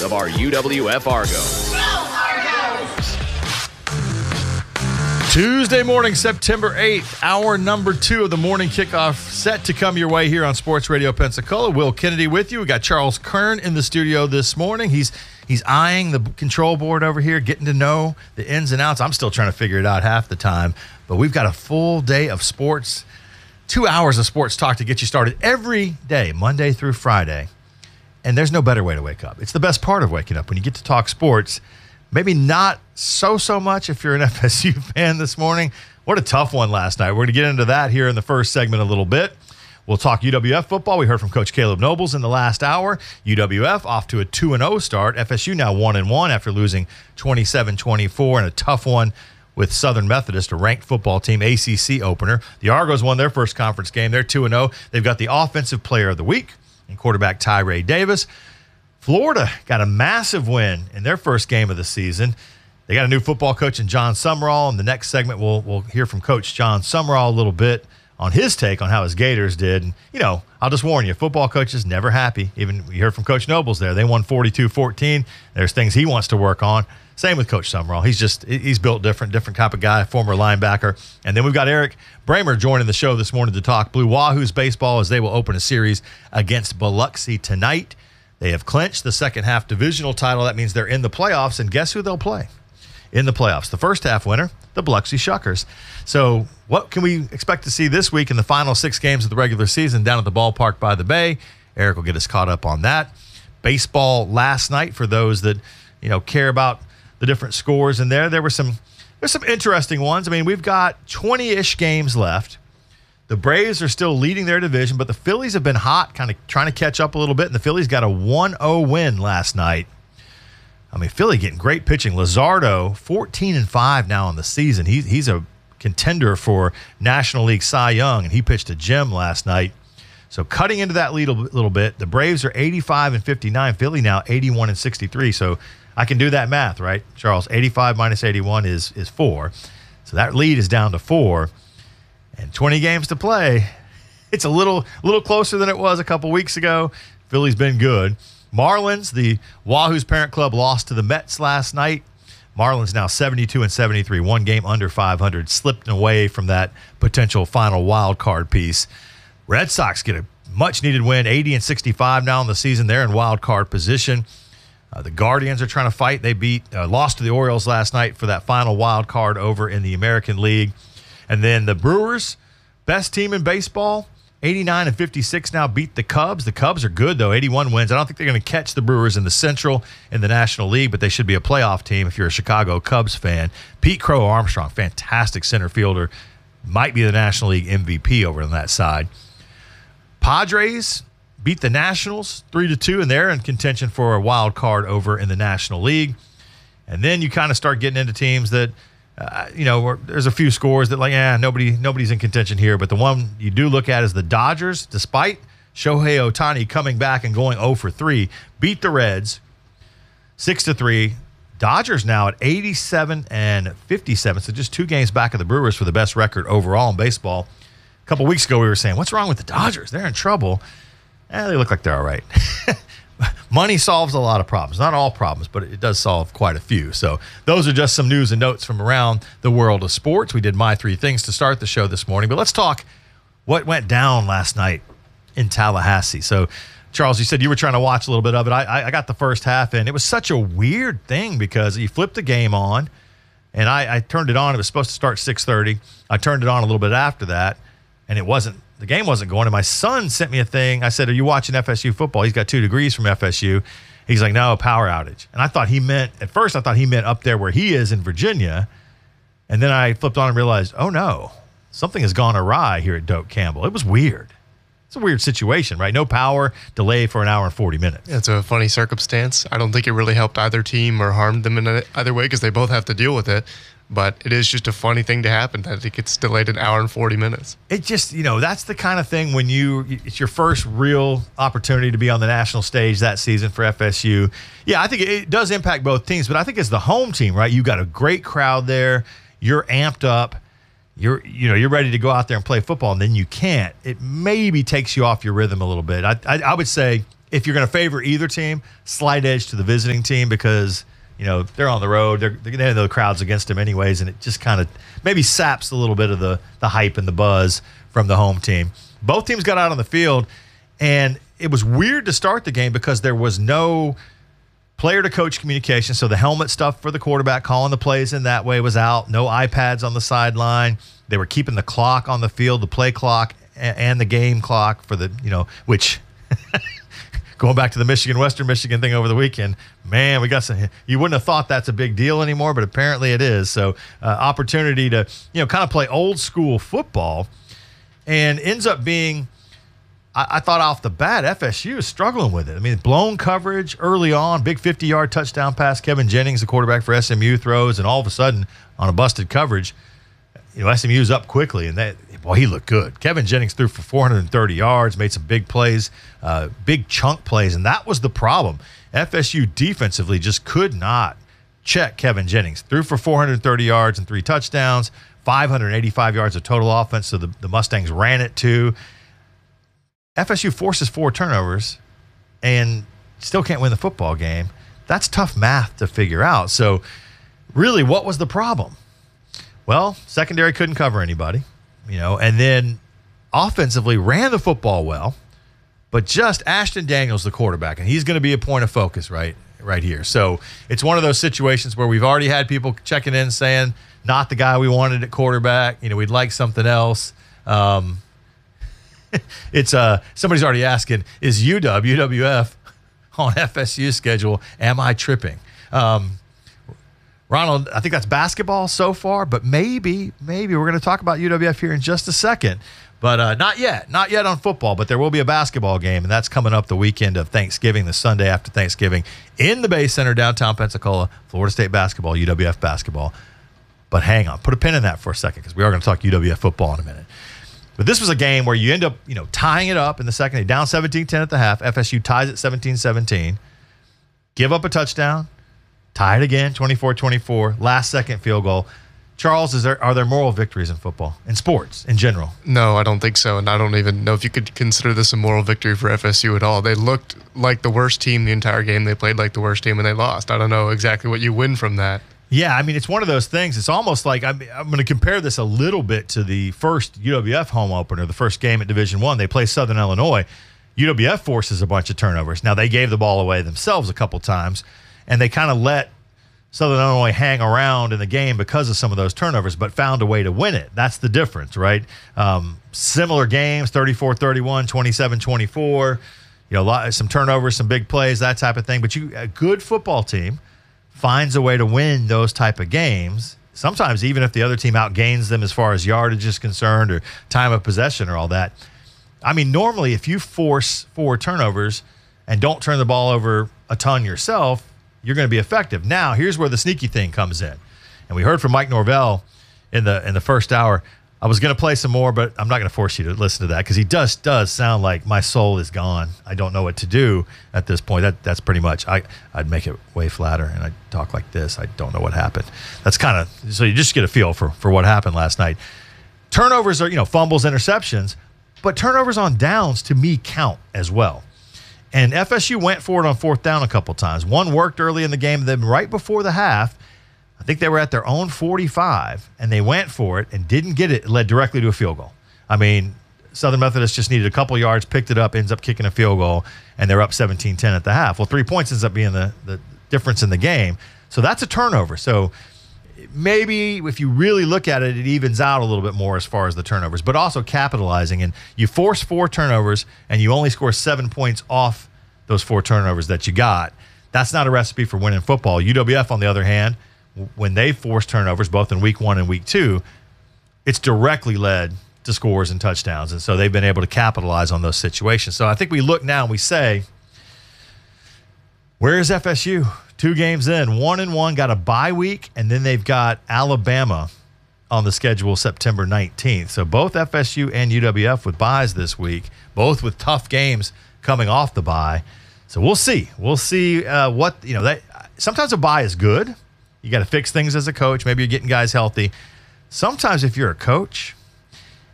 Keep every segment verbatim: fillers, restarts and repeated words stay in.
of our U W F Argos. Tuesday morning, September eighth, hour number two of the morning kickoff set to come your way here on Sports Radio Pensacola. Will Kennedy with you. We got Charles Kern in the studio this morning. He's he's eyeing the control board over here, getting to know the ins and outs. I'm still trying to figure it out half the time, but we've got a full day of sports, two hours of sports talk to get you started every day, Monday through Friday. And there's no better way to wake up. It's the best part of waking up when you get to talk sports. Maybe not so, so much if you're an F S U fan this morning. What a tough one last night. We're going to get into that here in the first segment a little bit. We'll talk U W F football. We heard from Coach Caleb Nobles in the last hour. U W F off to a two and oh start. F S U now one and one after losing twenty-seven twenty-four in a tough one with Southern Methodist, a ranked football team, A C C opener. The Argos won their first conference game. They're two and oh. They've got the Offensive Player of the Week and quarterback Tyree Davis. Florida got a massive win in their first game of the season. They got a new football coach in John Sumrall. In the next segment, we'll we'll hear from Coach John Sumrall a little bit on his take on how his Gators did. And, you know, I'll just warn you, football coaches never happy. Even we heard from Coach Nobles there. They won forty-two fourteen. There's things he wants to work on. Same with Coach Sumrall. He's just he's built different, different type of guy, former linebacker. And then we've got Eric Bramer joining the show this morning to talk Blue Wahoos baseball as they will open a series against Biloxi tonight. They have clinched the second half divisional title. That means they're in the playoffs, and guess who they'll play in the playoffs? The first half winner, the Biloxi Shuckers. So what can we expect to see this week in the final six games of the regular season down at the ballpark by the Bay? Eric will get us caught up on that. Baseball last night, for those that you know care about the different scores in there, there were some there's some interesting ones. I mean, we've got twenty-ish games left. The Braves are still leading their division, but the Phillies have been hot, kind of trying to catch up a little bit, and the Phillies got a one oh win last night. I mean, Philly getting great pitching. Luzardo, fourteen and five now in the season. He, he's a contender for National League Cy Young, and he pitched a gem last night. So cutting into that lead a little bit, the Braves are eighty-five and fifty-nine. Philly now eighty-one and sixty-three. So I can do that math, right, Charles? eighty-five minus eighty-one is, is four. So that lead is down to four. And twenty games to play. It's a little little closer than it was a couple weeks ago. Philly's been good. Marlins, the Wahoos parent club, lost to the Mets last night. Marlins now seventy-two and seventy-three, one game under five hundred, slipped away from that potential final wild card piece. Red Sox get a much-needed win, eighty and sixty-five now in the season. They're in wild card position. Uh, the Guardians are trying to fight. They beat uh, lost to the Orioles last night for that final wild card over in the American League. And then the Brewers, best team in baseball, eighty-nine and fifty-six now, beat the Cubs. The Cubs are good, though, eighty-one wins. I don't think they're going to catch the Brewers in the Central in the National League, but they should be a playoff team if you're a Chicago Cubs fan. Pete Crow Armstrong, fantastic center fielder, might be the National League M V P over on that side. Padres beat the Nationals three to two, and they're in contention for a wild card over in the National League. And then you kind of start getting into teams that, Uh, you know, there's a few scores that like, yeah, nobody, nobody's in contention here. But the one you do look at is the Dodgers, despite Shohei Ohtani coming back and going oh for three, beat the Reds six to three. Dodgers now at eighty-seven and fifty-seven, so just two games back of the Brewers for the best record overall in baseball. A couple weeks ago, we were saying, what's wrong with the Dodgers? They're in trouble. Eh, they look like they're all right. Money solves a lot of problems. Not all problems, but it does solve quite a few. So those are just some news and notes from around the world of sports. We did my three things to start the show this morning. But let's talk what went down last night in Tallahassee. So, Charles, you said you were trying to watch a little bit of it. I, I got the first half in. It was such a weird thing because you flipped the game on, and I, I turned it on. It was supposed to start six thirty. I turned it on a little bit after that, and it wasn't. The game wasn't going, and my son sent me a thing. I said, are you watching F S U football? He's got two degrees from F S U. He's like, no, power outage. And I thought he meant, at first I thought he meant up there where he is in Virginia. And then I flipped on and realized, oh, no, something has gone awry here at Doak Campbell. It was weird. It's a weird situation, right? No power, delay for an hour and forty minutes. Yeah, it's a funny circumstance. I don't think it really helped either team or harmed them in either way because they both have to deal with it. But it is just a funny thing to happen that it gets delayed an hour and forty minutes. It just, you know, that's the kind of thing when you, it's your first real opportunity to be on the national stage that season for F S U. Yeah, I think it does impact both teams, but I think as the home team, right, you got a great crowd there. You're amped up. You're, you know, you're ready to go out there and play football, and then you can't. It maybe takes you off your rhythm a little bit. I, I, I would say if you're going to favor either team, slight edge to the visiting team because, you know, they're on the road. They're, they know the crowd's against them anyways, and it just kind of maybe saps a little bit of the, the hype and the buzz from the home team. Both teams got out on the field, and it was weird to start the game because there was no player-to-coach communication, so the helmet stuff for the quarterback, calling the plays in that way was out. No iPads on the sideline. They were keeping the clock on the field, the play clock and the game clock for the, you know, which going back to the Michigan, Western Michigan thing over the weekend, man, we got some, you wouldn't have thought that's a big deal anymore, but apparently it is. So uh, opportunity to, you know, kind of play old school football, and ends up being, I, I thought off the bat, F S U is struggling with it. I mean, blown coverage early on, big fifty-yard touchdown pass. Kevin Jennings, the quarterback for S M U, throws, and all of a sudden on a busted coverage, you know, S M U's up quickly, and that, boy, he looked good. Kevin Jennings threw for four hundred thirty yards, made some big plays, uh, big chunk plays, and that was the problem. F S U defensively just could not check Kevin Jennings. Threw for four hundred thirty yards and three touchdowns, five hundred eighty-five yards of total offense, so the, the Mustangs ran it too. F S U forces four turnovers and still can't win the football game. That's tough math to figure out. So really, what was the problem? Well, secondary couldn't cover anybody, you know, and then offensively ran the football well, but just Ashton Daniels, the quarterback, and he's going to be a point of focus right right here. So it's one of those situations where we've already had people checking in saying, not the guy we wanted at quarterback, you know, we'd like something else. Um, it's uh, somebody's already asking, is U W, U W F on F S U's schedule? Am I tripping? Um, Ronald, I think that's basketball so far, but maybe, maybe we're going to talk about U W F here in just a second. But uh, not yet. Not yet on football, but there will be a basketball game, and that's coming up the weekend of Thanksgiving, the Sunday after Thanksgiving, in the Bay Center, downtown Pensacola, Florida State basketball, U W F basketball. But hang on. Put a pin in that for a second because we are going to talk U W F football in a minute. But this was a game where you end up, you know, tying it up in the second. They down seventeen ten at the half. F S U ties it seventeen seventeen. Give up a touchdown. Tie it again, twenty-four twenty-four. Last second field goal. Charles, is there are there moral victories in football, in sports in general? No, I don't think so. And I don't even know if you could consider this a moral victory for F S U at all. They looked like the worst team the entire game. They played like the worst team and they lost. I don't know exactly what you win from that. Yeah, I mean, it's one of those things. It's almost like I'm, I'm going to compare this a little bit to the first U W F home opener, the first game at Division One. They play Southern Illinois. U W F forces a bunch of turnovers. Now, they gave the ball away themselves a couple times, and they kind of let Southern Illinois hang around in the game because of some of those turnovers, but found a way to win it. That's the difference, right? Um, similar games, thirty-four thirty-one, twenty-seven twenty-four, you know, a lot, some turnovers, some big plays, that type of thing. But you, a good football team finds a way to win those type of games, sometimes even if the other team outgains them as far as yardage is concerned or time of possession or all that. I mean, normally if you force four turnovers and don't turn the ball over a ton yourself, you're going to be effective. Now, here's where the sneaky thing comes in. And we heard from Mike Norvell in the in the first hour. I was going to play some more, but I'm not going to force you to listen to that because he does does sound like my soul is gone. I don't know what to do at this point. That That's pretty much, I, I'd make it way flatter, and I'd talk like this. I don't know what happened. That's kind of, so you just get a feel for, for what happened last night. Turnovers are, you know, fumbles, interceptions, but turnovers on downs to me count as well. And F S U went for it on fourth down a couple times. One worked early in the game, then right before the half, I think they were at their own forty-five, and they went for it and didn't get it. It led directly to a field goal. I mean, Southern Methodist just needed a couple yards, picked it up, ends up kicking a field goal, and they're up seventeen ten at the half. Well, three points ends up being the, the difference in the game. So that's a turnover. So maybe if you really look at it, it evens out a little bit more as far as the turnovers, but also capitalizing. And you force four turnovers, and you only score seven points off those four turnovers that you got. That's not a recipe for winning football. U W F, on the other hand, when they force turnovers, both in week one and week two, it's directly led to scores and touchdowns. And so they've been able to capitalize on those situations. So I think we look now and we say, where is F S U? Two games in, one and one, got a bye week, and then they've got Alabama on the schedule September nineteenth. So both F S U and U W F with byes this week, both with tough games coming off the bye. So we'll see. We'll see uh, what, you know, that sometimes a bye is good. You got to fix things as a coach. Maybe you're getting guys healthy. Sometimes if you're a coach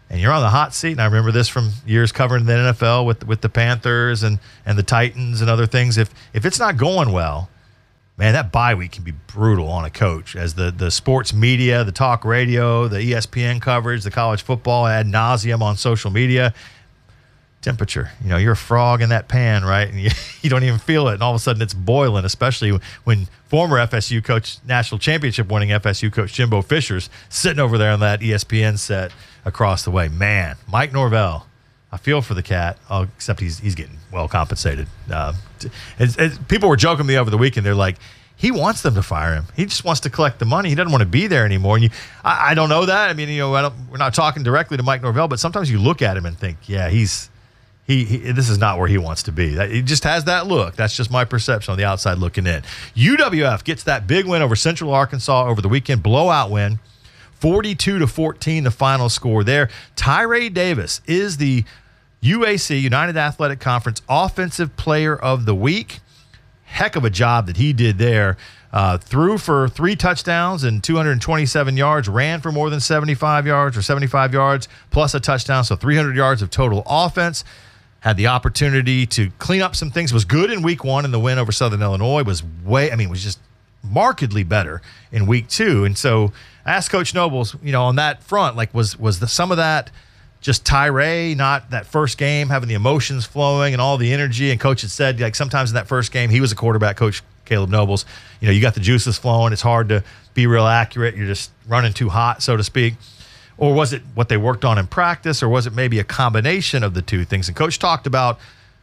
and you're on the hot seat. And I remember this from years covering the N F L with with the Panthers and and the Titans and other things. If if it's not going well, man, that bye week can be brutal on a coach. As the the sports media, the talk radio, the E S P N coverage, the college football ad nauseum on social media. Temperature, you know, you're a frog in that pan, right? And you, you don't even feel it, and all of a sudden it's boiling, especially when former F S U coach, national championship winning F S U coach Jimbo Fisher's sitting over there on that E S P N set across the way. Man, Mike Norvell, I feel for the cat, oh, except he's he's getting well compensated. Uh, as, as people were joking me over the weekend, they're like, he wants them to fire him. He just wants to collect the money. He doesn't want to be there anymore. And you, I, I don't know that. I mean, you know, I don't, we're not talking directly to Mike Norvell, but sometimes you look at him and think, yeah, he's. He, he, this is not where he wants to be. That, he just has that look. That's just my perception on the outside looking in. U W F gets that big win over Central Arkansas over the weekend, blowout win, forty-two to fourteen, the final score there. Tyree Davis is the U A C, United Athletic Conference, Offensive Player of the Week. Heck of a job that he did there. Uh, threw for three touchdowns and two hundred twenty-seven yards, ran for more than seventy-five yards or seventy-five yards, plus a touchdown, so three hundred yards of total offense. Had the opportunity to clean up some things. Was good in week one in the win over Southern Illinois. Was way, I mean, was just markedly better in week two. And so I asked Coach Nobles, you know, on that front, like was was the some of that just Tyree, not that first game, having the emotions flowing and all the energy. And Coach had said, like sometimes in that first game, he was a quarterback coach, Caleb Nobles. You know, you got the juices flowing. It's hard to be real accurate. You're just running too hot, so to speak. Or was it what they worked on in practice, or was it maybe a combination of the two things? And Coach talked about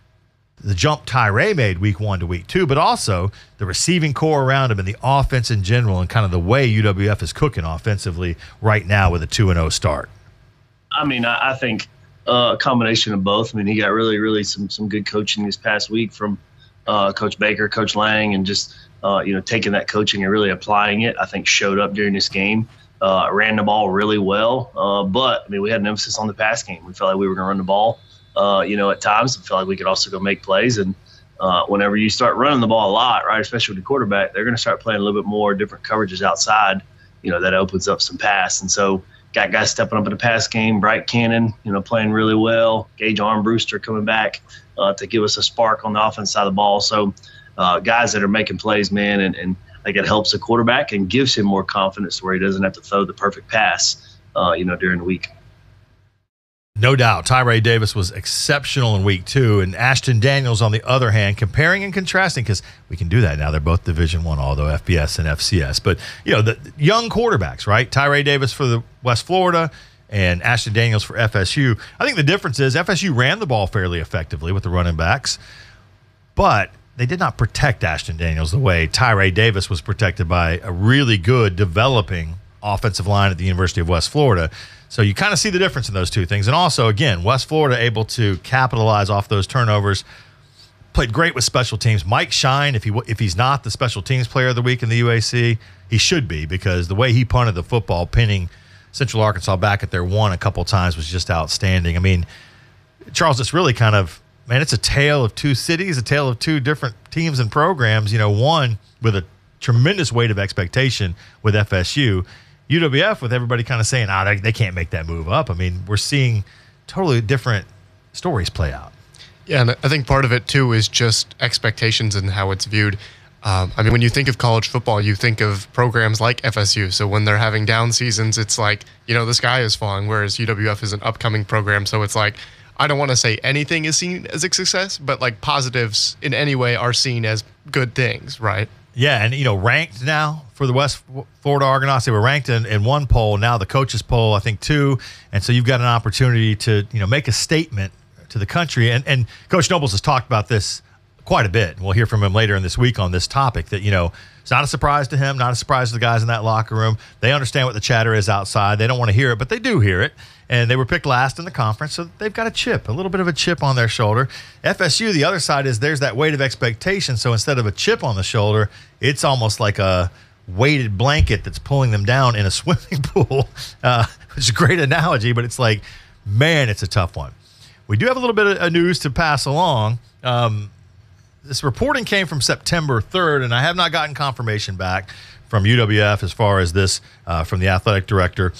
the jump Tyree made week one to week two, but also the receiving core around him and the offense in general and kind of the way U W F is cooking offensively right now with a two and oh start. I mean, I, I think uh, a combination of both. I mean, he got really, really some some good coaching this past week from uh, Coach Baker, Coach Lang, and just, uh, you know, taking that coaching and really applying it, I think showed up during this game. Uh, ran the ball really well, uh, but I mean, we had an emphasis on the pass game. We felt like we were going to run the ball, uh, you know, at times. We felt like we could also go make plays. And uh, whenever you start running the ball a lot, right, especially with the quarterback, they're going to start playing a little bit more different coverages outside. You know, that opens up some pass. And so, got guys stepping up in the pass game. Bright Cannon, you know, playing really well. Gage Armbruster coming back uh, to give us a spark on the offense side of the ball. So, uh, guys that are making plays, man, and and. I think it helps the quarterback and gives him more confidence where he doesn't have to throw the perfect pass, uh, you know, during the week. No doubt. Tyree Davis was exceptional in week two. And Ashton Daniels, on the other hand, comparing and contrasting, because we can do that now. They're both Division One, although F B S and F C S. But, you know, the young quarterbacks, right? Tyree Davis for the West Florida and Ashton Daniels for F S U. I think the difference is F S U ran the ball fairly effectively with the running backs, but they did not protect Ashton Daniels the way Tyree Davis was protected by a really good developing offensive line at the University of West Florida. So you kind of see the difference in those two things. And also, again, West Florida able to capitalize off those turnovers. Played great with special teams. Mike Shine, if he if he's not the special teams player of the week in the U A C, he should be, because the way he punted the football, pinning Central Arkansas back at their one a couple times, was just outstanding. I mean, Charles, it's really kind of, man, it's a tale of two cities, a tale of two different teams and programs. You know, one with a tremendous weight of expectation with F S U. U W F with everybody kind of saying, ah, they, they can't make that move up. I mean, we're seeing totally different stories play out. Yeah, and I think part of it, too, is just expectations and how it's viewed. Um, I mean, when you think of college football, you think of programs like F S U. So when they're having down seasons, it's like, you know, the sky is falling, whereas U W F is an upcoming program. So it's like, I don't want to say anything is seen as a success, but like positives in any way are seen as good things, right? Yeah, and, you know, ranked now for the West Florida Argonauts. They were ranked in, in one poll, now the coaches poll, I think, two. And so you've got an opportunity to, you know, make a statement to the country. And, and Coach Nobles has talked about this quite a bit. We'll hear from him later in this week on this topic, that, you know, it's not a surprise to him, not a surprise to the guys in that locker room. They understand what the chatter is outside. They don't want to hear it, but they do hear it. And they were picked last in the conference, so they've got a chip, a little bit of a chip on their shoulder. F S U, the other side is there's that weight of expectation. So instead of a chip on the shoulder, it's almost like a weighted blanket that's pulling them down in a swimming pool, uh, which is a great analogy, but it's like, man, it's a tough one. We do have a little bit of news to pass along. Um, this reporting came from September third, and I have not gotten confirmation back from U W F as far as this uh, from the athletic director.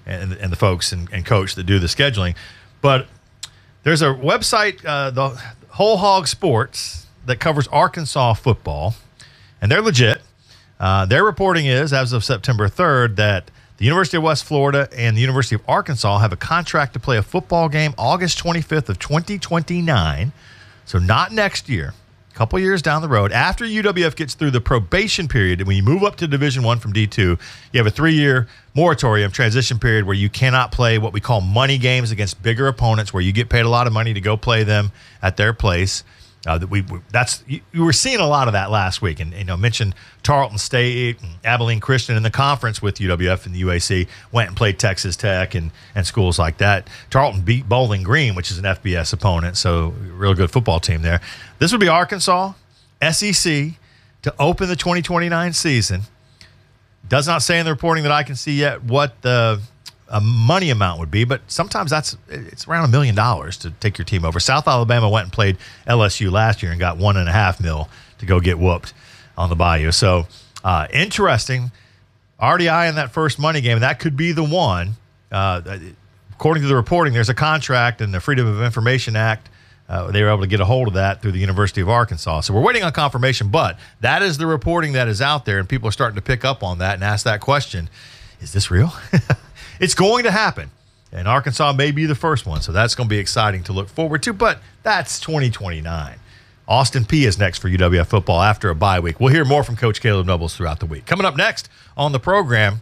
and, and the folks and, and coach that do the scheduling. But there's a website, uh, the Whole Hog Sports, that covers Arkansas football, and they're legit. Uh, their reporting is, as of September third, that the University of West Florida and the University of Arkansas have a contract to play a football game August twenty-fifth of twenty twenty-nine, so not next year, a couple years down the road. After U W F gets through the probation period, and when you move up to Division One from D two, you have a three-year moratorium transition period where you cannot play what we call money games against bigger opponents, where you get paid a lot of money to go play them at their place. Uh, that we that's you, you were seeing a lot of that last week, and you know mentioned Tarleton State, and Abilene Christian in the conference with U W F and the U A C went and played Texas Tech and and schools like that. Tarleton beat Bowling Green, which is an F B S opponent, so real good football team there. This would be Arkansas, S E C, to open the twenty twenty-nine season. Does not say in the reporting that I can see yet what the a money amount would be, but sometimes that's it's around a million dollars to take your team over. South Alabama went and played L S U last year and got one and a half mil to go get whooped on the Bayou. So uh, interesting. R D I in that first money game, that could be the one. Uh, according to the reporting, there's a contract in the Freedom of Information Act. Uh, they were able to get a hold of that through the University of Arkansas. So we're waiting on confirmation, but that is the reporting that is out there, and people are starting to pick up on that and ask that question. Is this real? It's going to happen, and Arkansas may be the first one, so that's going to be exciting to look forward to, but that's twenty twenty-nine. Austin Peay is next for U W F football after a bye week. We'll hear more from Coach Caleb Nobles throughout the week. Coming up next on the program,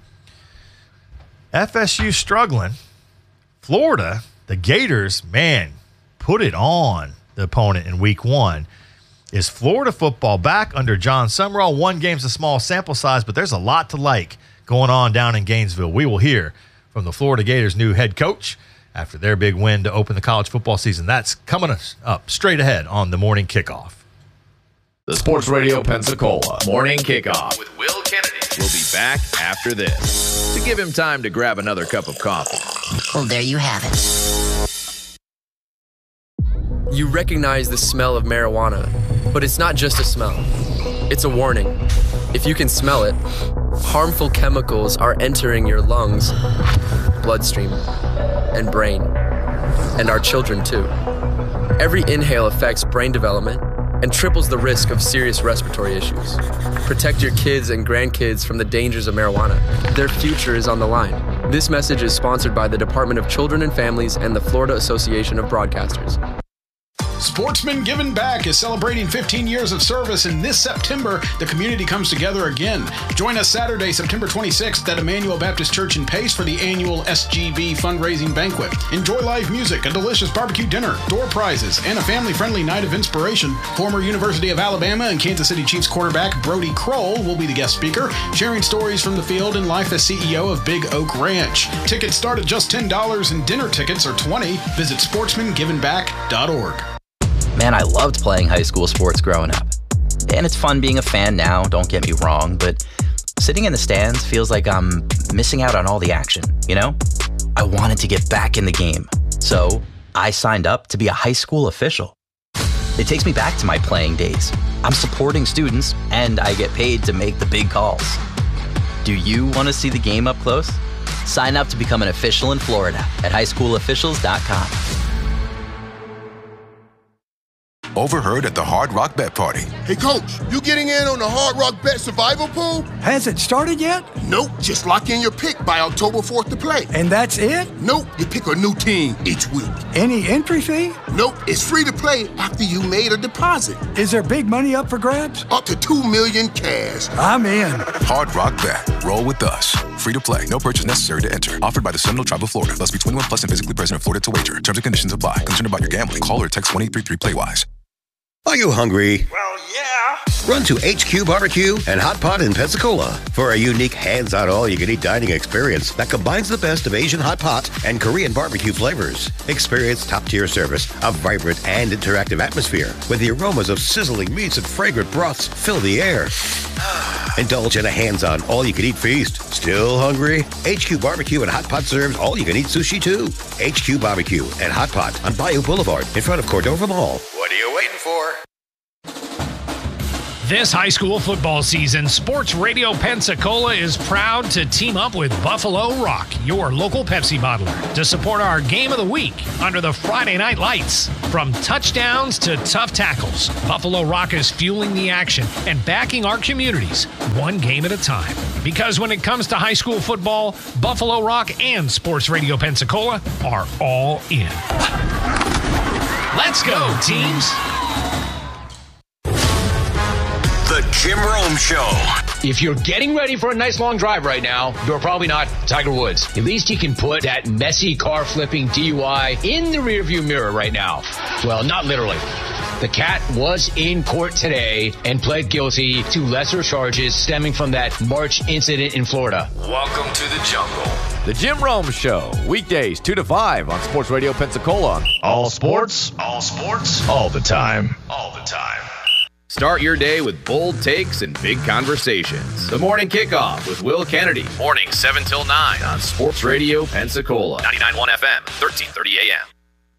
F S U struggling. Florida, the Gators, man, put it on the opponent in week one. Is Florida football back under John Summerall? One game's a small sample size, but there's a lot to like going on down in Gainesville. We will hear from the Florida Gators' new head coach after their big win to open the college football season. That's coming up straight ahead on the Morning Kickoff. The Sports Radio Pensacola Morning Kickoff with Will Kennedy will be back after this to give him time to grab another cup of coffee. Well, there you have it. You recognize the smell of marijuana, but it's not just a smell. It's a warning. If you can smell it, harmful chemicals are entering your lungs, bloodstream, and brain, and our children too. Every inhale affects brain development and triples the risk of serious respiratory issues. Protect your kids and grandkids from the dangers of marijuana. Their future is on the line. This message is sponsored by the Department of Children and Families and the Florida Association of Broadcasters. Sportsmen Giving Back is celebrating fifteen years of service, and this September, the community comes together again. Join us Saturday, September twenty-sixth at Emmanuel Baptist Church in Pace for the annual S G B fundraising banquet. Enjoy live music, a delicious barbecue dinner, door prizes, and a family-friendly night of inspiration. Former University of Alabama and Kansas City Chiefs quarterback Brody Kroll will be the guest speaker, sharing stories from the field and life as C E O of Big Oak Ranch. Tickets start at just ten dollars and dinner tickets are twenty dollars. Visit sportsmen giving back dot org. Man, I loved playing high school sports growing up. And it's fun being a fan now, don't get me wrong, but sitting in the stands feels like I'm missing out on all the action, you know? I wanted to get back in the game, so I signed up to be a high school official. It takes me back to my playing days. I'm supporting students, and I get paid to make the big calls. Do you want to see the game up close? Sign up to become an official in Florida at high school officials dot com. Overheard at the Hard Rock Bet Party. Hey, Coach, you getting in on the Hard Rock Bet Survival Pool? Has it started yet? Nope, just lock in your pick by October fourth to play. And that's it? Nope, you pick a new team each week. Any entry fee? Nope, it's free to play after you made a deposit. Is there big money up for grabs? Up to two million cash. I'm in. Hard Rock Bet. Roll with us. Free to play. No purchase necessary to enter. Offered by the Seminole Tribe of Florida. Must be twenty-one plus and physically present in Florida to wager. Terms and conditions apply. Concerned about your gambling? Call or text one eight three three play wise. Are you hungry? Well, yeah. Run to H Q Barbecue and Hot Pot in Pensacola for a unique hands-on all-you-can-eat dining experience that combines the best of Asian hot pot and Korean barbecue flavors. Experience top-tier service, a vibrant and interactive atmosphere with the aromas of sizzling meats and fragrant broths fill the air. Indulge in a hands-on all-you-can-eat feast. Still hungry? H Q Barbecue and Hot Pot serves all-you-can-eat sushi too. H Q Barbecue and Hot Pot on Bayou Boulevard in front of Cordova Mall. What are you waiting for? This high school football season, Sports Radio Pensacola is proud to team up with Buffalo Rock, your local Pepsi bottler, to support our game of the week under the Friday Night Lights. From touchdowns to tough tackles, Buffalo Rock is fueling the action and backing our communities one game at a time. Because when it comes to high school football, Buffalo Rock and Sports Radio Pensacola are all in. Let's go, teams! The Jim Rome Show. If you're getting ready for a nice long drive right now, you're probably not Tiger Woods. At least he can put that messy car flipping D U I in the rearview mirror right now. Well, not literally. The cat was in court today and pled guilty to lesser charges stemming from that March incident in Florida. Welcome to the jungle. The Jim Rome Show, weekdays two to five on Sports Radio Pensacola. All sports, All sports, all the time. all the time. Start your day with bold takes and big conversations. The Morning Kickoff with Will Kennedy. Morning seven till nine On Sports Radio Pensacola. ninety-nine point one F M, thirteen thirty A M.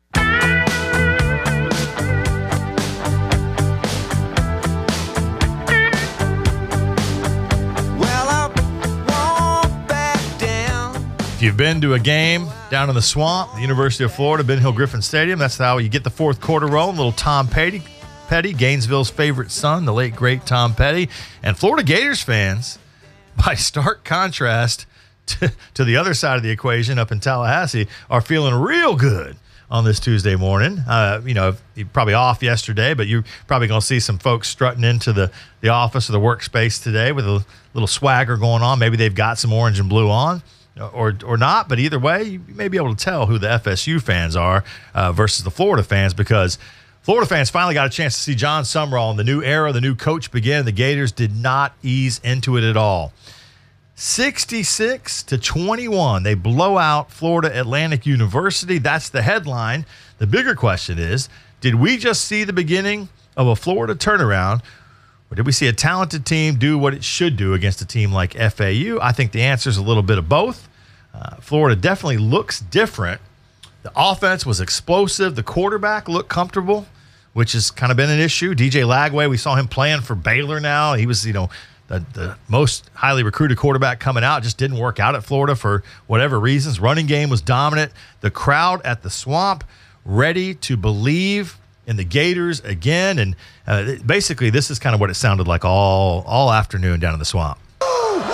If you've been to a game down in the swamp, the University of Florida, Ben Hill Griffin Stadium, that's how you get the fourth quarter rolling. Little Tom Petty. Petty, Gainesville's favorite son, the late, great Tom Petty. And Florida Gators fans, by stark contrast to, to the other side of the equation up in Tallahassee, are feeling real good on this Tuesday morning. Uh, you know, you're probably off yesterday, but you're probably going to see some folks strutting into the, the office or the workspace today with a little swagger going on. Maybe they've got some orange and blue on. Or or not, but either way, you may be able to tell who the F S U fans are uh, versus the Florida fans, because Florida fans finally got a chance to see John Sumrall in the new era, the new coach begin. The Gators did not ease into it at all. sixty-six to twenty-one, they blow out Florida Atlantic University. That's the headline. The bigger question is, did we just see the beginning of a Florida turnaround? Or did we see a talented team do what it should do against a team like F A U? I think the answer is a little bit of both. Uh, Florida definitely looks different. The offense was explosive. The quarterback looked comfortable, which has kind of been an issue. D J Lagway, we saw him playing for Baylor now. He was, you know, the, the most highly recruited quarterback coming out. Just didn't work out at Florida for whatever reasons. Running game was dominant. The crowd at the Swamp ready to believe in the Gators again, and uh, basically this is kind of what it sounded like all all afternoon down in the Swamp. A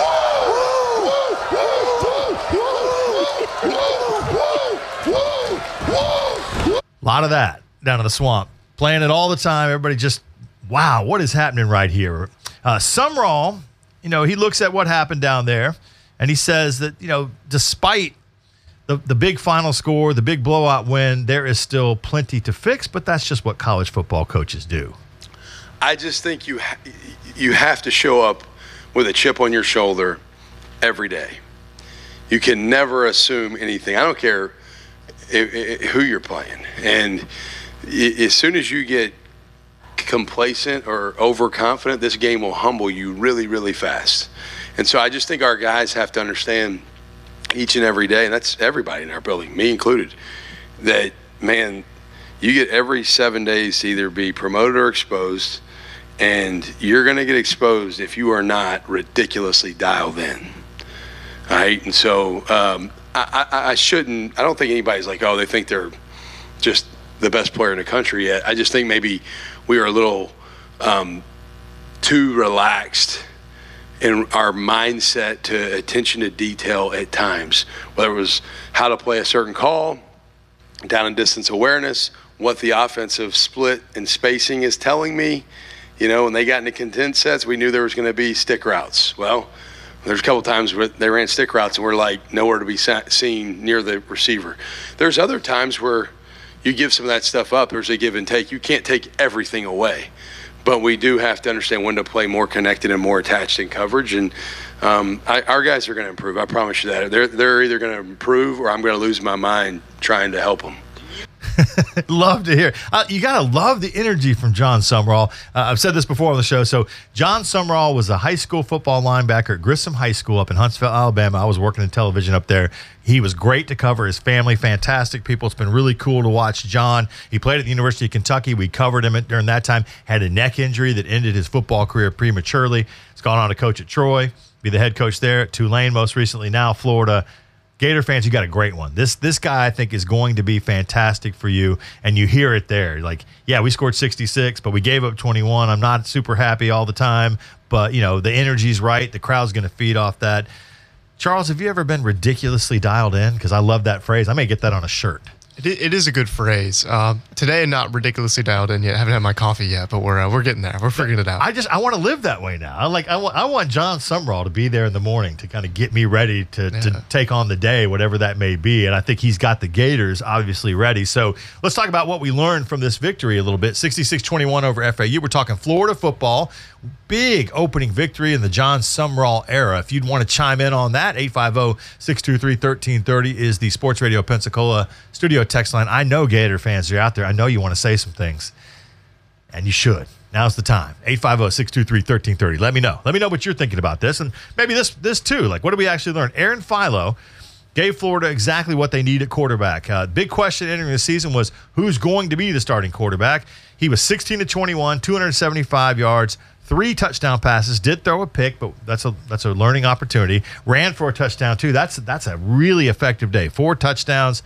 lot of that down in the Swamp, playing it all the time. Everybody just, wow, what is happening right here? Uh, Sumrall, you know, he looks at what happened down there, and he says that, you know, despite The, the big final score, the big blowout win, there is still plenty to fix, but that's just what college football coaches do. I just think you ha- you have to show up with a chip on your shoulder every day. You can never assume anything. I don't care if, if, who you're playing. And I- as soon as you get complacent or overconfident, this game will humble you really, really fast. And so I just think our guys have to understand each and every day, and that's everybody in our building, me included, that, man, you get every seven days to either be promoted or exposed, and you're going to get exposed if you are not ridiculously dialed in. All right? And so um, I, I, I shouldn't – I don't think anybody's like, oh, they think they're just the best player in the country yet. I just think maybe we are a little um, too relaxed in our mindset to attention to detail at times, whether it was how to play a certain call, down and distance awareness, what the offensive split and spacing is telling me. You know, when they got into content sets, we knew there was going to be stick routes. Well, there's a couple times where they ran stick routes and we're like nowhere to be seen near the receiver. There's other times where you give some of that stuff up. There's a give and take. You can't take everything away. But we do have to understand when to play more connected and more attached in coverage. And um, I, our guys are going to improve. I promise you that. They're, they're either going to improve or I'm going to lose my mind trying to help them. Love to hear. Uh, you got to love the energy from John Sumrall. Uh, I've said this before on the show. So John Sumrall was a high school football linebacker at Grissom High School up in Huntsville, Alabama. I was working in television up there. He was great to cover. His family, fantastic people. It's been really cool to watch John. He played at the University of Kentucky. We covered him during that time. Had a neck injury that ended his football career prematurely. He's gone on to coach at Troy, be the head coach there at Tulane most recently, now Florida. Gator fans, you got a great one. This this guy, I think, is going to be fantastic for you, and you hear it there. Like, yeah, we scored sixty-six, but we gave up twenty-one. I'm not super happy all the time, but, you know, the energy's right. The crowd's going to feed off that. Charles, have you ever been ridiculously dialed in? Because I love that phrase. I may get that on a shirt. It, it is a good phrase. Um, today, not ridiculously dialed in yet. I haven't had my coffee yet, but we're uh, we're getting there. We're figuring it out. I just I want to live that way now. I like I want I want John Sumrall to be there in the morning to kind of get me ready to Yeah. to take on the day, whatever that may be. And I think he's got the Gators obviously ready. So let's talk about what we learned from this victory a little bit. sixty-six twenty-one over F A U. We're talking Florida football. Big opening victory in the John Sumrall era. If you'd want to chime in on that, eight five zero, six two three, one three three zero is the Sports Radio Pensacola studio text line. I know Gator fans are out there. I know you want to say some things, and you should. Now's the time. eight five zero, six two three, one three three zero. Let me know. Let me know what you're thinking about this, and maybe this this too. Like, what did we actually learn? Aaron Philo gave Florida exactly what they need at quarterback. Uh, big question entering the season was who's going to be the starting quarterback. He was sixteen to twenty-one, two hundred seventy-five yards, three touchdown passes, did throw a pick, but that's a that's a learning opportunity. Ran for a touchdown too. That's that's a really effective day. Four touchdowns,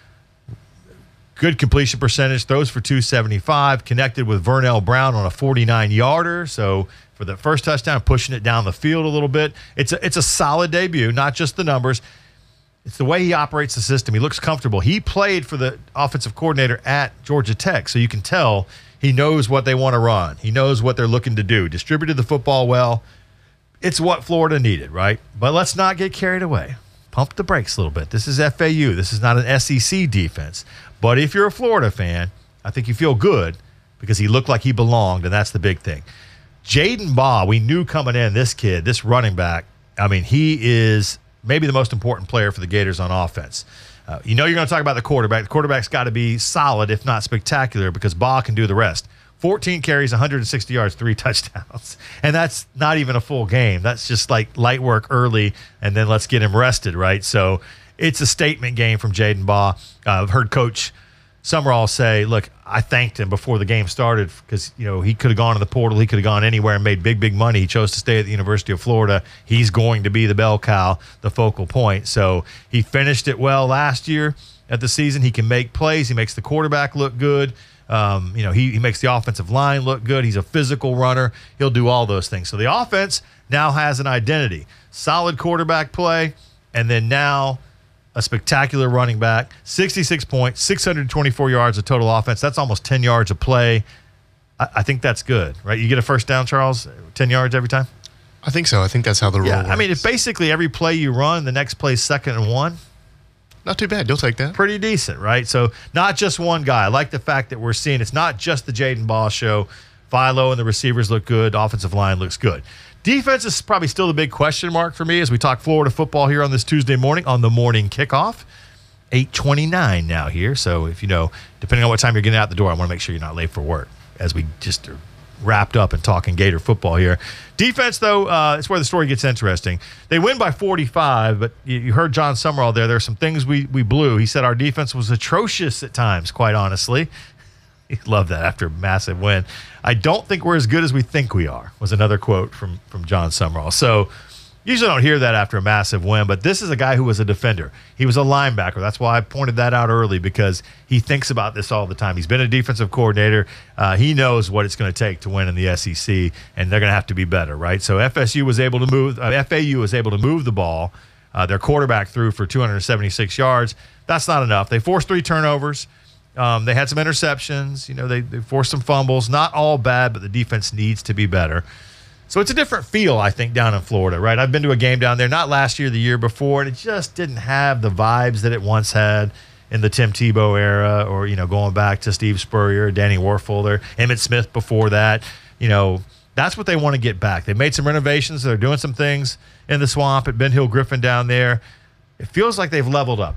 good completion percentage, throws for two seventy-five, connected with Vernell Brown on a forty-nine yarder. So for the first touchdown, pushing it down the field a little bit. It's a, it's a solid debut, not just the numbers. It's the way he operates the system. He looks comfortable. He played for the offensive coordinator at Georgia Tech, so you can tell he knows what they want to run. He knows what they're looking to do. Distributed the football well. It's what Florida needed, right? But let's not get carried away. Pump the brakes a little bit. This is F A U. This is not an S E C defense. But if you're a Florida fan, I think you feel good because he looked like he belonged, and that's the big thing. Jaden Baugh, we knew coming in, this kid, this running back, I mean, he is maybe the most important player for the Gators on offense. Uh, you know you're going to talk about the quarterback. The quarterback's got to be solid, if not spectacular, because Baugh can do the rest. fourteen carries, one hundred sixty yards, three touchdowns. And that's not even a full game. That's just like light work early, and then let's get him rested, right? So it's a statement game from Jaden Baugh. Uh, I've heard Coach Sumrall say, look, I thanked him before the game started because, you know, he could have gone to the portal. He could have gone anywhere and made big, big money. He chose to stay at the University of Florida. He's going to be the bell cow, the focal point. So he finished it well last year at the season. He can make plays. He makes the quarterback look good. Um, you know, he, he makes the offensive line look good. He's a physical runner. He'll do all those things. So the offense now has an identity. Solid quarterback play, and then now a spectacular running back, sixty-six points, six hundred twenty-four yards of total offense. That's almost ten yards a play. I, I think that's good, right? You get a first down, Charles, ten yards every time? I think so. I think that's how the rule Yeah, works. I mean, if basically every play you run, the next play is second and one. Not too bad. You'll take that. Pretty decent, right? So not just one guy. I like the fact that we're seeing it's not just the Jaden Baugh show. Philo and the receivers look good. Offensive line looks good. Defense is probably still the big question mark for me as we talk Florida football here on this Tuesday morning on the morning kickoff. eight twenty-nine now here. So if you know, depending on what time you're getting out the door, I want to make sure you're not late for work as we just are wrapped up and talking Gator football here. Defense, though, uh, it's where the story gets interesting. They win by forty-five, but you, you heard John Sumrall there. There are some things we, we blew. He said our defense was atrocious at times, quite honestly. He loved that after a massive win. I don't think we're as good as we think we are, was another quote from, from John Sumrall. So usually don't hear that after a massive win, but this is a guy who was a defender. He was a linebacker. That's why I pointed that out early, because he thinks about this all the time. He's been a defensive coordinator. Uh, he knows what it's going to take to win in the S E C, and they're going to have to be better, right? So F S U was able to move, uh, F A U was able to move the ball. Uh, their quarterback threw for two hundred seventy-six yards. That's not enough. They forced three turnovers. Um, they had some interceptions. You know, they, they forced some fumbles. Not all bad, but the defense needs to be better. So it's a different feel, I think, down in Florida, right? I've been to a game down there, not last year, the year before, and it just didn't have the vibes that it once had in the Tim Tebow era, or, you know, going back to Steve Spurrier, Danny Warfel, Emmitt Smith before that. You know, that's what they want to get back. They made some renovations. They're doing some things in the swamp at Ben Hill Griffin down there. It feels like they've leveled up, though.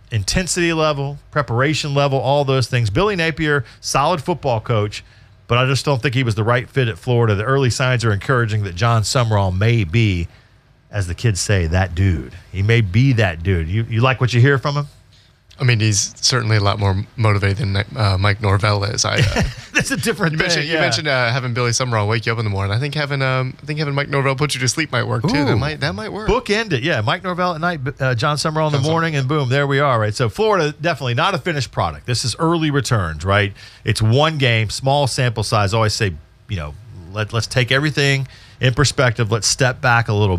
intensity level, preparation level, all those things. Billy Napier, solid football coach, but I just don't think he was the right fit at Florida. The early signs are encouraging that John Sumrall may be, as the kids say, that dude. He may be that dude. You you like what you hear from him? I mean, he's certainly a lot more motivated than uh, Mike Norvell is. I, uh, That's a different you thing. mentioned, yeah. you mentioned uh, having Billy Sumrall wake you up in the morning. I think having um, I think having Mike Norvell put you to sleep might work too. Ooh. That might that might work. Bookend it, yeah. Mike Norvell at night, uh, John Sumrall in the John morning, and boom, there we are, right? So Florida, definitely not a finished product. This is early returns, right? It's one game, small sample size. I always say, you know, let, let's take everything in perspective. Let's step back a little